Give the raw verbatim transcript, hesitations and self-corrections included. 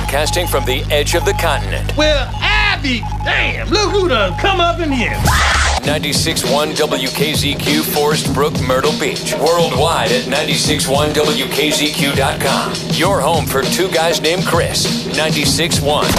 broadcasting from the edge of the continent. Well, I be damn. Look who done come up in here. ninety-six point one W K Z Q, Forest Brook, Myrtle Beach. Worldwide at ninety-six point one W K Z Q dot com. Your home for two guys named Chris. ninety-six point one.